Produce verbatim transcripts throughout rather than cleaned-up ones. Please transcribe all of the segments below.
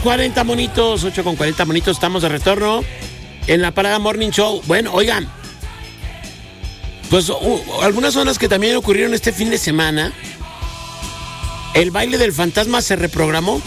con cuarenta monitos, ocho con cuarenta monitos, estamos de retorno en la Parada Morning Show. Bueno, oigan, pues uh, algunas zonas que también ocurrieron este fin de semana. El baile del fantasma se reprogramó.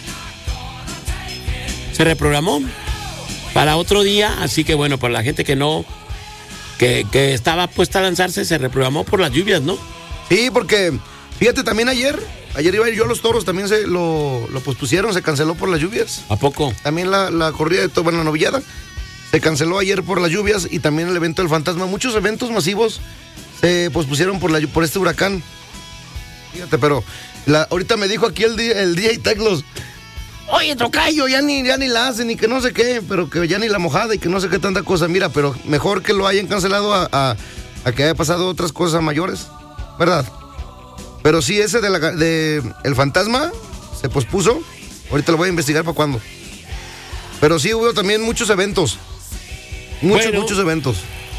Se reprogramó para otro día, así que bueno, para la gente que no, que, que estaba puesta a lanzarse, se reprogramó por las lluvias, ¿no? Sí, porque, fíjate, también ayer, ayer iba a ir yo a los toros, también se lo, lo pospusieron, se canceló por las lluvias. ¿A poco? También la, la corrida de todo, bueno, la novillada, se canceló ayer por las lluvias y también el evento del fantasma. Muchos eventos masivos se pospusieron por, la, por este huracán. Fíjate, pero la, ahorita me dijo aquí el, el D J Teclos, oye, tocayo, ya ni, ya ni la hacen y que no sé qué, pero que ya ni la mojada y que no sé qué tanta cosa. Mira, pero mejor que lo hayan cancelado a, a, a que haya pasado otras cosas mayores, ¿verdad? Pero sí, ese de, la, de el fantasma se pospuso. Ahorita lo voy a investigar para cuándo. Pero sí hubo también muchos eventos. Muchos, bueno, muchos eventos.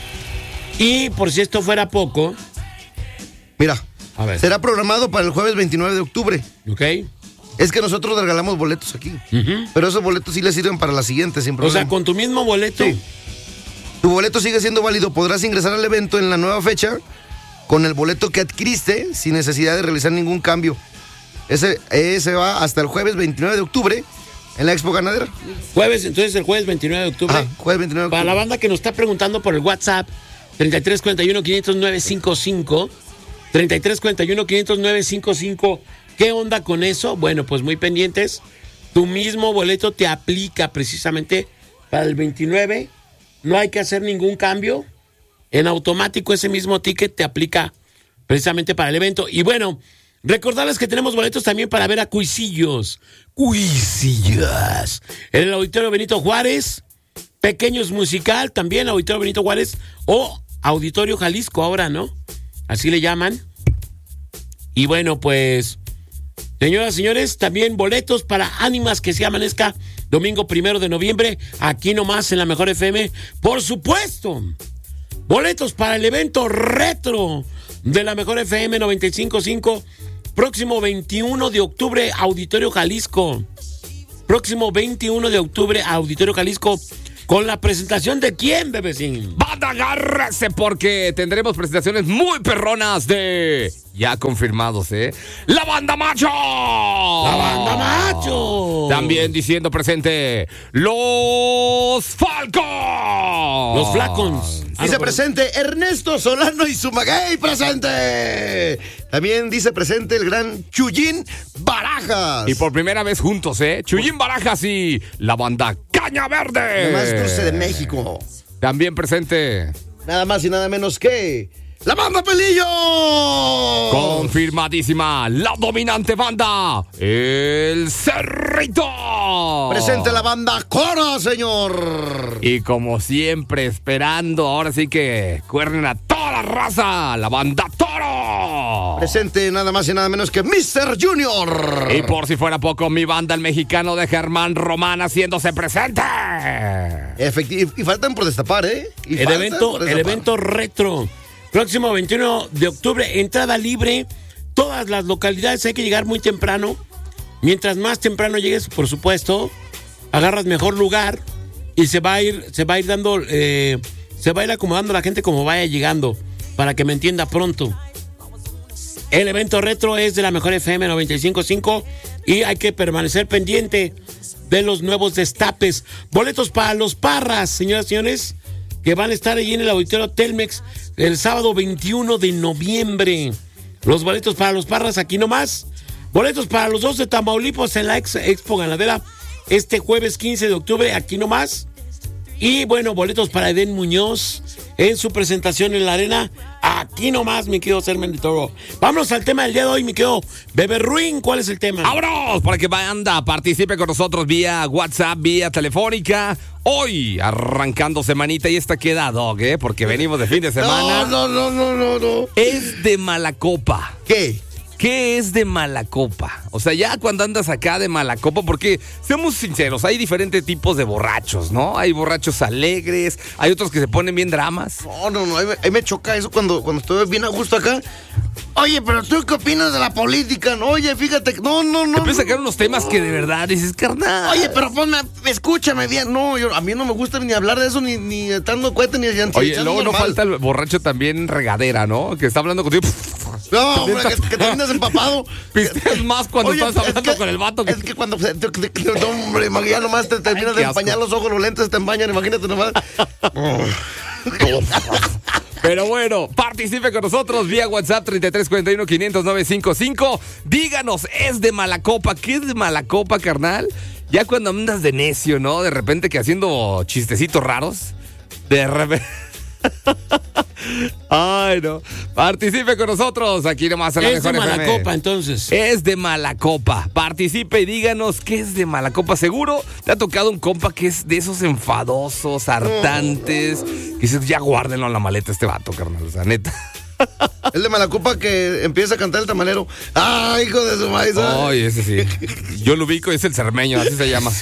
Y por si esto fuera poco, mira, a ver, será programado para el jueves veintinueve de octubre. Ok. Es que nosotros regalamos boletos aquí. Uh-huh. Pero esos boletos sí les sirven para la siguiente, sin problema. O sea, con tu mismo boleto. Sí. Tu boleto sigue siendo válido. Podrás ingresar al evento en la nueva fecha con el boleto que adquiriste sin necesidad de realizar ningún cambio. Ese, ese va hasta el jueves veintinueve de octubre en la Expo Ganadera. Jueves, entonces el jueves veintinueve de octubre. Ajá, jueves veintinueve de octubre. Para la banda que nos está preguntando por el WhatsApp, treinta y tres cuarenta y uno, quinientos nueve cincuenta y cinco. treinta y tres cuarenta y uno, quinientos nueve cincuenta y cinco. ¿Qué onda con eso? Bueno, pues muy pendientes. Tu mismo boleto te aplica precisamente para el veintinueve. No hay que hacer ningún cambio. En automático ese mismo ticket te aplica precisamente para el evento. Y bueno, recordarles que tenemos boletos también para ver a Cuisillos. Cuisillos. En el Auditorio Benito Juárez. Pequeños Musical también, Auditorio Benito Juárez. O Auditorio Jalisco ahora, ¿no? Así le llaman. Y bueno, pues, señoras y señores, también boletos para Ánimas que se amanezca domingo primero de noviembre, aquí nomás en la Mejor F M. Por supuesto, boletos para el evento retro de la Mejor F M noventa y cinco punto cinco, próximo veintiuno de octubre, Auditorio Jalisco. Próximo veintiuno de octubre, Auditorio Jalisco. ¿Con la presentación de quién, bebecín? Banda, agárrese porque tendremos presentaciones muy perronas de... Ya confirmados, ¿eh? ¡La Banda Macho! ¡La Banda Macho! También diciendo presente, ¡Los Falcons! ¡Los Flacons! Dice presente Ernesto Solano y su maguey presente. También dice presente el gran Chuyín Barajas. Y por primera vez juntos, ¿eh? Chuyín Barajas y la Banda Caña Verde. Lo más dulce de México. También presente. Nada más y nada menos que... ¡La Banda Pelillo! Confirmadísima, la dominante banda, El Cerrito. Presente la Banda Cora, señor. Y como siempre, esperando, ahora sí que cuernen a toda la raza, la Banda Toro. Presente nada más y nada menos que mister Junior. Y por si fuera poco, mi banda, el mexicano de Germán Román, haciéndose presente. Efectivo, y faltan por destapar, ¿eh? Y el evento, el evento retro. Próximo veintiuno de octubre, entrada libre. Todas las localidades, hay que llegar muy temprano. Mientras más temprano llegues, por supuesto, agarras mejor lugar y se va a ir, se va a ir dando, eh, se va a ir acomodando la gente como vaya llegando, para que me entienda pronto. El evento retro es de la Mejor F M noventa y cinco punto cinco y hay que permanecer pendiente de los nuevos destapes. Boletos para los Parras, señoras y señores, que van a estar allí en el Auditorio Telmex el sábado veintiuno de noviembre. Los boletos para los Parras aquí nomás. Boletos para los dos de Tamaulipas en la ex, Expo Ganadera este jueves quince de octubre aquí nomás. Y bueno, boletos para Edén Muñoz en su presentación en la arena aquí nomás, mi querido Sermen de Toro. Vámonos al tema del día de hoy, mi querido Bebe Ruin. ¿Cuál es el tema? ¡Vámonos! Para que banda participe con nosotros vía WhatsApp, vía telefónica. Hoy, arrancando semanita, y esta queda dog, ¿eh? Porque venimos de fin de semana. No, no, no, no, no, no. Es de mala copa. ¿Qué? ¿qué es de mala copa? O sea, ya cuando andas acá de mala copa, porque seamos sinceros, hay diferentes tipos de borrachos, ¿no? Hay borrachos alegres, hay otros que se ponen bien dramas. No, no, no, ahí me, ahí me choca eso cuando, cuando estoy bien a gusto acá. Oye, pero ¿tú qué opinas de la política? No, oye, fíjate, no, no, no. Te empiezas a no, sacar unos temas no. que de verdad dices, carnal. Oye, pero ponme, escúchame bien. No, yo, a mí no me gusta ni hablar de eso, ni, ni estando cuenta, ni echando Oye, luego no normal. falta el borracho también regadera, ¿no? Que está hablando contigo. No, hombre, que, que terminas empapado. Pisteas más cuando Oye, estás es hablando que- con el vato. Que... Es que cuando... te- te- te- No, hombre, ya nomás te terminas Ay, de qué asco. empañar los ojos, los lentes te empañan, imagínate nomás. Pero bueno, participe con nosotros vía WhatsApp treinta y tres cuarenta y uno quinientos nueve cincuenta y cinco. Díganos, ¿es de mala copa? ¿Qué es de mala copa, carnal? Ya cuando andas de necio, ¿no? De repente que haciendo chistecitos raros. De repente... Ay, no. Participe con nosotros. Aquí nomás en la Es de Mejor mala F M. copa, entonces. Es de mala copa. Participe y díganos qué es de mala copa. Seguro te ha tocado un compa que es de esos enfadosos, hartantes. Que dices, ya guárdenlo en la maleta este vato, carnal. O sea, neta. El de Malacopa que empieza a cantar el tamalero. ¡Ay, hijo de su maíz! Ay, ese sí. Yo lo ubico, es el cermeño, así se llama.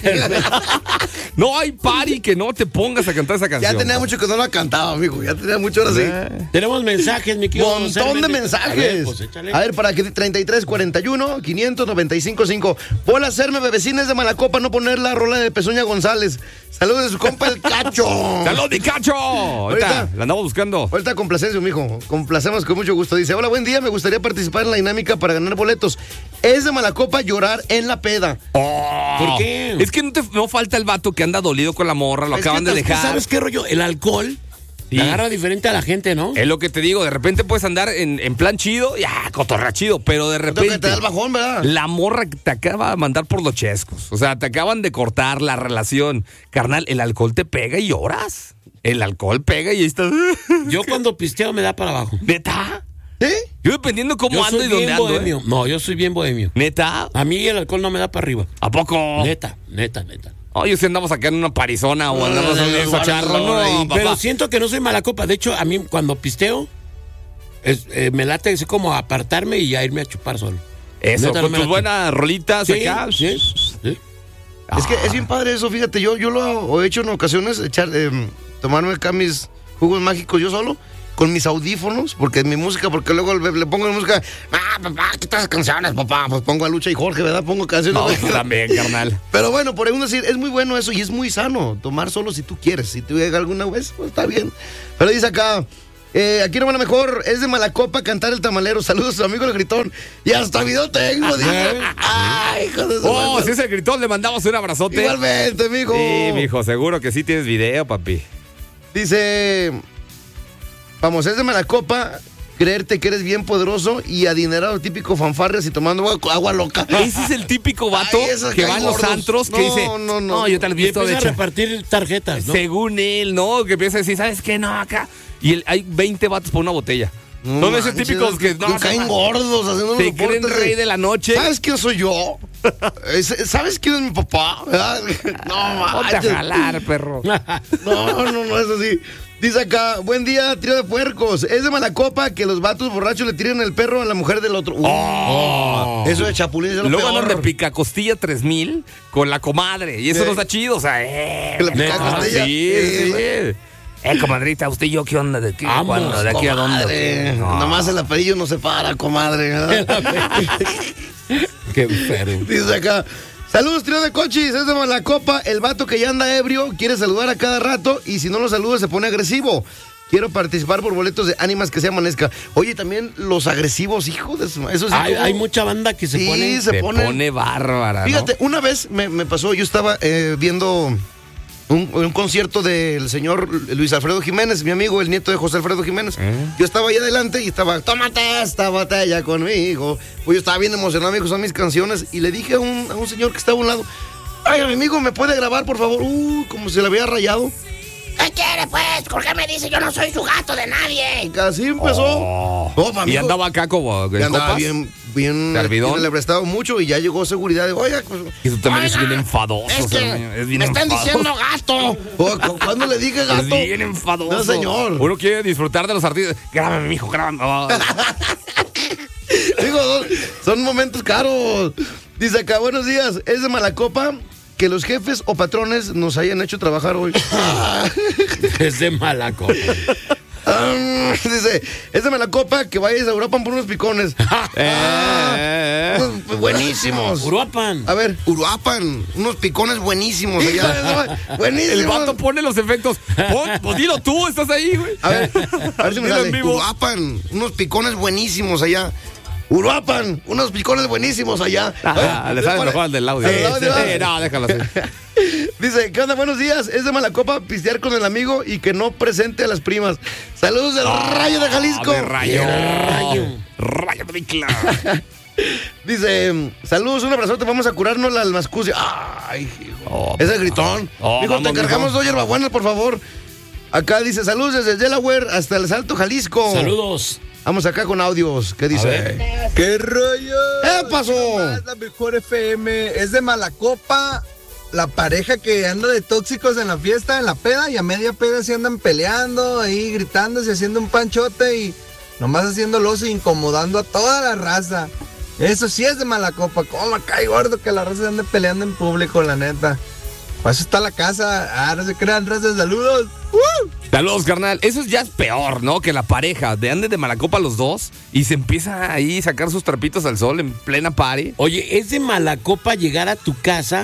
No hay party que no te pongas a cantar esa canción. Ya tenía mucho que no la cantaba, amigo. Ya tenía mucho ahora sí. Tenemos mensajes, mi querido. Montón José de Méndez. mensajes. A ver, pues, échale. A ver, para que treinta y tres cuarenta y uno quinientos noventa y cinco cinco. Por hacerme bebecines de Malacopa, no poner la rola de Pezuña González. Saludos de su compa el Cacho. ¡Salud, mi cacho! Ahorita Ahorita. la andamos buscando. Ahorita complacencia, mijo. Complacemos con mucho gusto. Dice, hola, buen día. Me gustaría participar en la dinámica para ganar boletos. Es de Malacopa llorar en la peda. Oh, ¿Por qué? Es que no, te, no falta el vato que anda dolido con la morra, lo Es acaban que, de es que, dejar. ¿Sabes qué rollo? El alcohol Sí. te agarra diferente a la gente, ¿no? Es lo que te digo, de repente puedes andar en, en plan chido, ya, cotorra chido, pero de Creo que repente te da el bajón, ¿verdad? la morra que te acaba de mandar por los chescos. O sea, te acaban de cortar la relación. Carnal, el alcohol te pega y lloras. El alcohol pega y ahí estás. Yo cuando pisteo me da para abajo. ¿Neta? ¿Sí? Yo dependiendo cómo Yo ando soy y dónde bien ando. bohemio. ¿eh? No, yo soy bien bohemio. ¿Neta? A mí el alcohol no me da para arriba. ¿A poco? Neta, neta, neta. Oye, si andamos acá en una parizona o andamos en Ay, un cacharro, no, guárdalo, papá. Pero siento que no soy mala copa. De hecho, a mí cuando pisteo, es- eh, me late así como apartarme y ya irme a chupar solo. Eso, Neta, no con me tus late. buenas rolitas Sí, acá. sí, sí. Es que es bien padre eso, fíjate, yo, yo lo he hecho en ocasiones, echar, eh, tomarme acá mis jugos mágicos yo solo, con mis audífonos, porque mi música, porque luego le, le pongo la música, ah, papá, ¿qué tal canciones, papá? Pues pongo a Lucha y Jorge, ¿verdad? Pongo canciones. No, tú también, carnal. Pero bueno, por uno decir, es muy bueno eso y es muy sano, tomar solo si tú quieres, si te llega alguna vez, pues está bien. Pero dice acá, eh, aquí no van a mejor, es de Malacopa cantar el tamalero, saludos a su amigo el gritón, y hasta video tengo, dice. Ay, hijo de su Oh, madre. si es el gritón, le mandamos un abrazote. Igualmente, mijo. Sí, mijo, seguro que sí tienes video, papi. Dice, vamos, es de Malacopa creerte que eres bien poderoso y adinerado, típico fanfarrias y tomando agua, agua loca. Ese es el típico vato Ay, esos que que va hay en los gordos. antros que No, dice, no, no. no, yo te lo he Y visto, de empieza a hecho. repartir tarjetas, ¿no? Según él, ¿no? Que empieza a decir, ¿sabes qué? No, acá. Y el- hay veinte vatos por una botella. No Son esos manches, típicos que no, caen se- gordos haciendo se unos creen reportes rey de la noche. ¿Sabes quién soy yo? Es- ¿Sabes quién es mi papá? ¿Verdad? No, Ponte a manches. jalar, perro. No, no, no, eso sí. Dice acá, buen día, trío de puercos. Es de Malacopa que los vatos borrachos le tiren el perro a la mujer del otro. Uh, Oh. Eso de chapulín es lo Luego peor. andan de picacostilla tres mil con la comadre. Y eso Sí. no está chido, o sea, eh. Que la neta, picacostilla. sí, Sí, sí. Eh, comadrita, ¿usted y yo qué onda? ¿De qué? Vamos, ¿Cuándo? ¿De aquí a dónde? Comadre, No. Nomás el apellido no se para, comadre. ¿verdad? Qué enfermo. Dice acá, saludos, trío de cochis, es de Malacopa. El vato que ya anda ebrio quiere saludar a cada rato y si no lo saluda se pone agresivo. Quiero participar por boletos de Ánimas que se amanezca. Oye, también los agresivos, hijo de su... Eso sí, Hay, como- hay mucha banda que se Sí, pone. se Se pone- pone bárbara, ¿no? Fíjate, una vez me, me pasó, yo estaba eh, viendo un, un concierto del señor Luis Alfredo Jiménez, mi amigo, el nieto de José Alfredo Jiménez. ¿Eh? Yo estaba ahí adelante y estaba, tómate esta botella conmigo. Pues yo estaba bien emocionado, amigo, son mis canciones. Y le dije a un, a un señor que estaba a un lado, ay, mi amigo, ¿me puede grabar, por favor? Uh, como se le había rayado. ¿Qué quiere, pues? ¿Por qué me dice yo no soy su gato de nadie? Y así empezó. Oh. Oh, pa' Y amigo. andaba acá como Y en andaba copas. bien, bien, ¿Servidón? le he prestado mucho y ya llegó seguridad. De, oiga, pues, Y tú también es Oiga, bien enfadoso. Es que señor, es bien me están enfadoso. diciendo gato. oh, ¿cu- ¿cuándo le dije gato? Es bien enfadoso. No, señor. Uno quiere disfrutar de los artistas. Grábame, mijo, grábame. Oh. Digo, son, son momentos caros. Dice acá, buenos días, es de mala copa que los jefes o patrones nos hayan hecho trabajar hoy. Es de mala copa. Um, dice, es de mala copa que vayas a Europa por unos picones. Eh. Pues, buenísimos. Uruapan. A ver, Uruapan, unos picones buenísimos allá. Buenísimos. El vato pone los efectos. Pon, pues dilo tú, estás ahí, güey. A ver, a ver si me Dilo sale. en vivo. Uruapan, unos picones buenísimos allá. Uruapan, unos picones buenísimos allá. Ah, A ver, le sale pone- mejor al del audio. al del audio. Sí, no, déjalo así. Dice, ¿qué onda? Buenos días. Es de mala copa pistear con el amigo y que no presente a las primas. Saludos del Rayo de Jalisco. De rayo. Rayo. Rayo de Micla. Dice, saludos, un abrazote, vamos a curarnos la almascucia. Ay, hijo. Oh, Ese gritón. Oh, Dijo, te vamos, cargamos mijo. dos hierbabuenas, por favor. Acá dice, saludos desde Delaware hasta el Salto, Jalisco. Saludos. Vamos acá con audios. ¿Qué dice? ver. ¿Qué rollo? ¿Qué pasó? Es la mejor F M. Es de mala copa la pareja que anda de tóxicos en la fiesta, en la peda, y a media peda se andan peleando, ahí gritándose, haciendo un panchote y nomás haciéndolos e incomodando a toda la raza. Eso sí es de mala copa. ¿Cómo me cae gordo que la raza se ande peleando en público, la neta? Para eso está la casa. Ah, no se crean, raza, saludos. ¡Uh! Saludos, carnal. Eso ya es peor, ¿no? Que la pareja de ande de mala copa los dos y se empieza ahí a sacar sus trapitos al sol en plena party. Oye, es de mala copa llegar a tu casa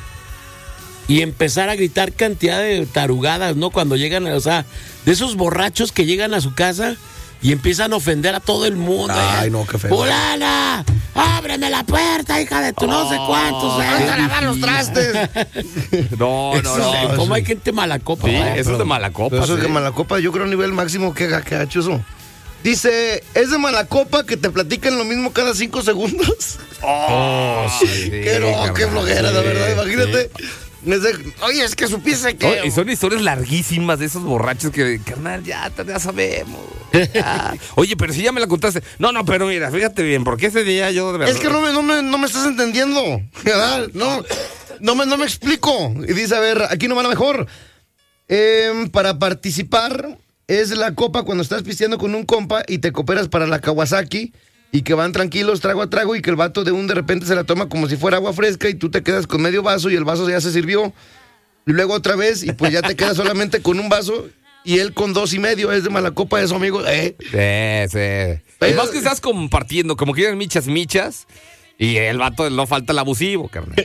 y empezar a gritar cantidad de tarugadas, ¿no? Cuando llegan, o sea, de esos borrachos que llegan a su casa y empiezan a ofender a todo el mundo. Ay, ¿eh? no, qué feo. ¡Fulana! ¡Ábreme la puerta, hija de tu no sé cuántos! qué ¡Anda a lavar los difícil. trastes! No, no, no. Eso- ¿Cómo hay gente mala copa? Sí, ¿verdad? eso es de mala copa. Pero eso es sí. de mala copa, yo creo a nivel máximo que que gacho eso. Dice, es de mala copa que te platican lo mismo cada cinco segundos. Oh, sí, Qué, no, carnal, qué flojera, sí. de verdad, imagínate. Es de- Oye, es que supiese que... Oh, y son historias larguísimas de esos borrachos que, carnal, ya, ya sabemos. Ya. Oye, pero si ya me la contaste. No, no, pero mira, fíjate bien, porque ese día yo de verdad. Es que no me, no me, no me estás entendiendo, ¿verdad? No, no me, no me explico. Y dice, a ver, aquí no va la mejor. Em, para participar es la copa cuando estás pisteando con un compa y te cooperas para la Kawasaki y que van tranquilos trago a trago y que el vato de un de repente se la toma como si fuera agua fresca y tú te quedas con medio vaso y el vaso ya se sirvió. Y luego otra vez y pues ya te quedas solamente con un vaso y él con dos y medio. Es de mala copa eso, amigo. Eh. Sí, sí. Pero- Y más que estás compartiendo, como quieren michas, michas. Y el vato no falta el abusivo, carnal.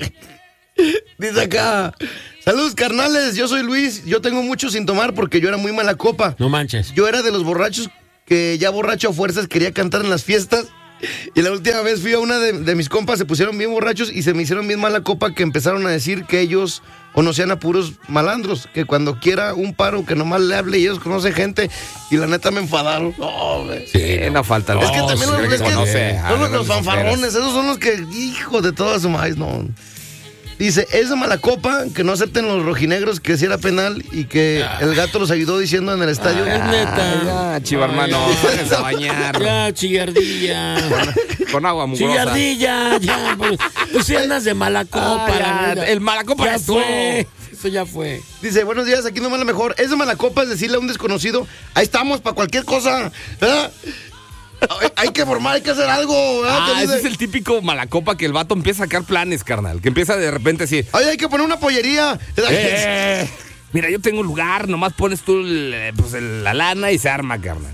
Dice acá, saludos carnales, yo soy Luis, yo tengo mucho sin tomar porque yo era muy mala copa. No manches. Yo era de los borrachos que ya borracho a fuerzas quería cantar en las fiestas. Y la última vez fui a una de, de mis compas, se pusieron bien borrachos y se me hicieron bien mala copa que empezaron a decir que ellos conocían a puros malandros, que cuando quiera un paro que nomás le hable y ellos conocen gente. Y la neta me enfadaron. No, güey. Sí, no falta el Es que otro, también sí, los, que es que conoce a son los, grandes los fanfarrones, esos son los que, hijo de toda su maíz, no. Dice, es de mala copa que no acepten los rojinegros que si era penal y que el gato los ayudó diciendo en el estadio. Es neta. Ya, chiva hermano, váyanse a bañar. Ya, chillardilla. Con agua mugrosa. Chillardilla, ya. Pues, pues si andas de mala copa. Ah, ya, la neta. el mala copa ya eres tú. fue. Eso ya fue. Dice, buenos días, aquí nomás la mejor. Es de mala copa es decirle a un desconocido, ahí estamos para cualquier cosa. ¿Verdad? Hay, hay que formar, hay que hacer algo. ¿Verdad? Ah, Te ese dice, es el típico malacopa que el vato empieza a sacar planes, carnal. Que empieza de repente así. Oye, hay que poner una pollería. Eh, mira, yo tengo un lugar, nomás pones tú el, pues, el- la lana y se arma, carnal.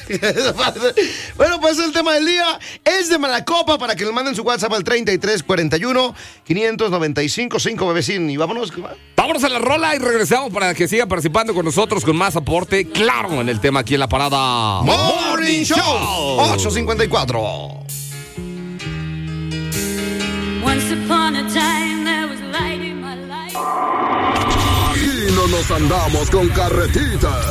Bueno, pues el tema del día es de mala copa para que le manden su WhatsApp al treinta y tres cuarenta y uno, quinientos noventa y cinco, cinco, bebecín. Y vámonos. Vámonos a la rola y regresamos para que siga participando con nosotros con más aporte, claro, en el tema aquí en la parada. Morning Show ocho cincuenta y cuatro. Once upon a time there was light in my life. Aquí no nos andamos con carretitas.